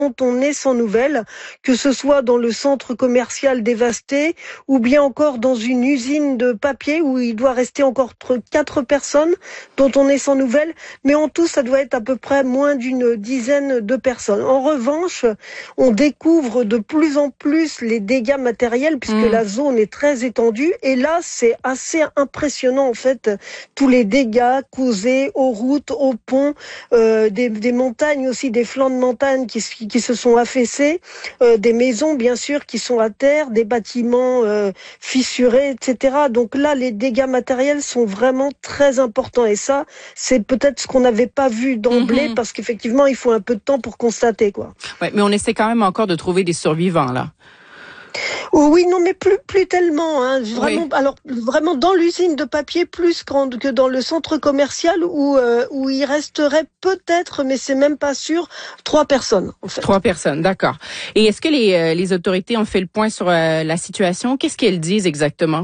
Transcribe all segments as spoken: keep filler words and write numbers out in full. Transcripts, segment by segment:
dont on est sans nouvelles, que ce soit dans le centre commercial dévasté ou bien encore dans une usine de papier où il doit rester encore quatre personnes dont on est sans nouvelles. Mais en tout, ça doit être à peu près moins d'une dizaine de personnes. En revanche, on découvre de plus en plus les dégâts matériels puisque mmh. la zone est très étendue. Et là, c'est assez impressionnant en fait, tous les dégâts causés aux routes, aux ponts, euh, des, des montagnes aussi, des flancs de montagne qui, qui se sont affaissés, euh, des maisons bien sûr qui sont à terre, des bâtiments euh, fissurés, et cetera. Donc là, les dégâts matériels sont vraiment très importants. Et ça, c'est peut-être ce qu'on n'avait pas vu d'emblée mmh. parce qu'effectivement, il faut un peu de temps pour constater, quoi. Ouais, mais on essaie quand même encore de trouver des survivants, là. Oui, non, mais plus plus tellement. Hein. Vraiment, oui. Alors vraiment dans l'usine de papier plus quand, que dans le centre commercial où euh, où il resterait peut-être, mais c'est même pas sûr, trois personnes. En fait. Trois personnes, d'accord. Et est-ce que les euh, les autorités ont fait le point sur euh, la situation? Qu'est-ce qu'elles disent exactement?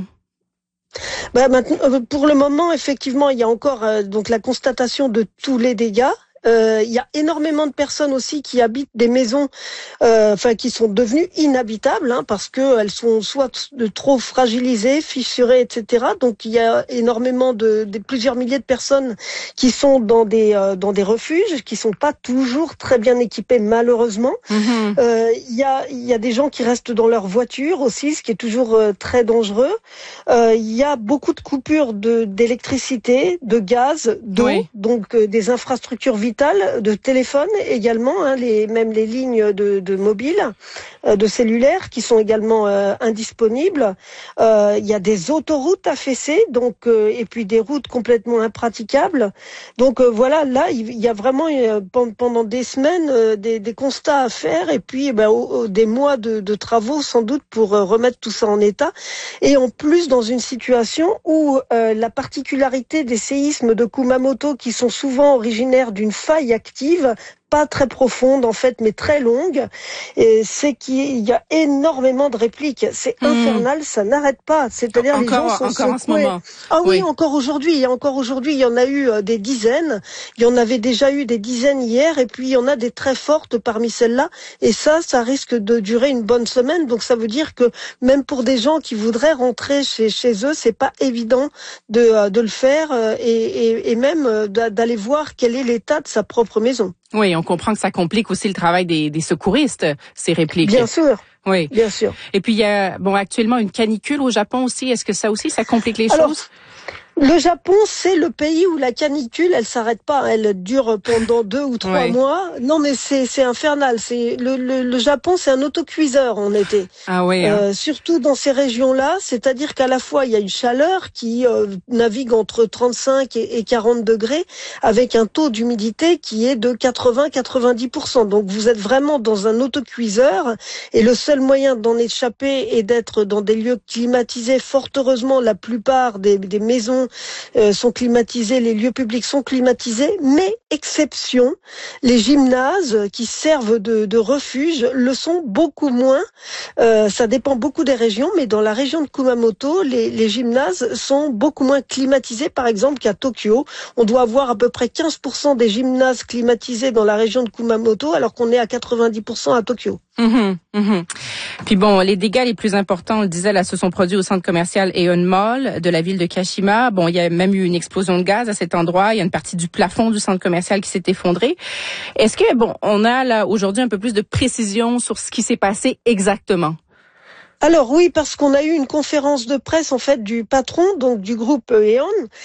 Ben, maintenant, pour le moment, effectivement, il y a encore euh, donc la constatation de tous les dégâts. Euh, il y a énormément de personnes aussi qui habitent des maisons, euh, enfin qui sont devenues inhabitables hein, parce que elles sont soit de trop fragilisées, fissurées, et cetera. Donc il y a énormément de, de plusieurs milliers de personnes qui sont dans des euh, dans des refuges, qui sont pas toujours très bien équipés malheureusement. Mm-hmm. Euh, il y a il y a des gens qui restent dans leur voiture aussi, ce qui est toujours euh, très dangereux. Euh, il y a beaucoup de coupures de d'électricité, de gaz, d'eau, oui. donc euh, des infrastructures vitales, de téléphone également, hein, les, même les lignes de, de mobile, euh, de cellulaire qui sont également euh, indisponibles. Euh, il y a des autoroutes affaissées, donc euh, et puis des routes complètement impraticables. Donc euh, voilà, là il y a vraiment euh, pendant des semaines euh, des, des constats à faire et puis ben, au, au, des mois de, de travaux sans doute pour euh, remettre tout ça en état. Et en plus dans une situation où euh, la particularité des séismes de Kumamoto qui sont souvent originaires d'une faille active, pas très profonde en fait, mais très longue, et c'est qu'il y a énormément de répliques. C'est mmh. infernal, ça n'arrête pas. C'est-à-dire encore, les gens sont encore en ce moment. Ah oui, oui, encore aujourd'hui. Et encore aujourd'hui, il y en a eu euh, des dizaines. Il y en avait déjà eu des dizaines hier, et puis il y en a des très fortes parmi celles-là. Et ça, ça risque de durer une bonne semaine. Donc ça veut dire que même pour des gens qui voudraient rentrer chez chez eux, c'est pas évident de euh, de le faire euh, et, et et même euh, d'aller voir quel est l'état de sa propre maison. Oui, on comprend que ça complique aussi le travail des, des secouristes, ces répliques. Bien sûr. Oui. Bien sûr. Et puis, il y a, bon, actuellement, une canicule au Japon aussi. Est-ce que ça aussi, ça complique les Alors, choses? Le Japon, c'est le pays où la canicule, elle s'arrête pas, elle dure pendant deux ou trois ouais. mois. Non, mais c'est c'est infernal. C'est le, le le Japon, c'est un autocuiseur en été. Ah oui. Hein. Euh, surtout dans ces régions-là, c'est-à-dire qu'à la fois il y a une chaleur qui euh, navigue entre trente-cinq et quarante degrés, avec un taux d'humidité qui est de quatre-vingts à quatre-vingt-dix pour cent. Donc vous êtes vraiment dans un autocuiseur, et le seul moyen d'en échapper est d'être dans des lieux climatisés. Fort heureusement, la plupart des, des maisons Euh, sont climatisés, les lieux publics sont climatisés, mais exception, les gymnases qui servent de, de refuge le sont beaucoup moins. Euh, ça dépend beaucoup des régions, mais dans la région de Kumamoto, les, les gymnases sont beaucoup moins climatisés, par exemple qu'à Tokyo. On doit avoir à peu près quinze pour cent des gymnases climatisés dans la région de Kumamoto, alors qu'on est à quatre-vingt-dix pour cent à Tokyo. Mmh, mmh. Puis bon, les dégâts les plus importants, on le disait, là, se sont produits au centre commercial Aeon Mall de la ville de Kashima. Bon, il y a même eu une explosion de gaz à cet endroit. Il y a une partie du plafond du centre commercial qui s'est effondrée. Est-ce que, bon, on a là aujourd'hui un peu plus de précision sur ce qui s'est passé exactement? Alors oui, parce qu'on a eu une conférence de presse en fait du patron donc du groupe Aeon,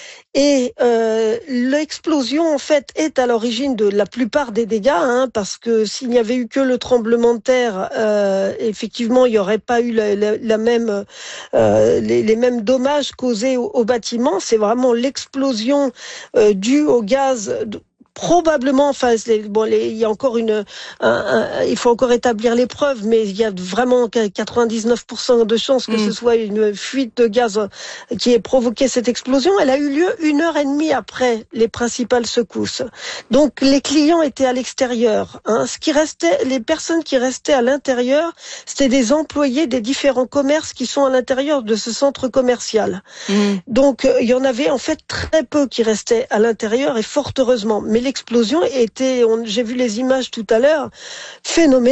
et euh, l'explosion en fait est à l'origine de la plupart des dégâts, hein, parce que s'il n'y avait eu que le tremblement de terre, euh, effectivement il n'y aurait pas eu la, la, la même euh, les, les mêmes dommages causés au, au bâtiment. C'est vraiment l'explosion euh, due au gaz. De, Probablement, enfin, bon, les, il y a encore une, un, un, il faut encore établir les preuves, mais il y a vraiment quatre-vingt-dix-neuf pour cent de chances que mmh. ce soit une fuite de gaz qui ait provoqué cette explosion. Elle a eu lieu une heure et demie après les principales secousses. Donc, les clients étaient à l'extérieur. Hein. Ce qui restait, les personnes qui restaient à l'intérieur, c'était des employés des différents commerces qui sont à l'intérieur de ce centre commercial. Mmh. Donc, il y en avait en fait très peu qui restaient à l'intérieur, et fort heureusement. Mais l'explosion était, j'ai vu les images tout à l'heure, phénoménale.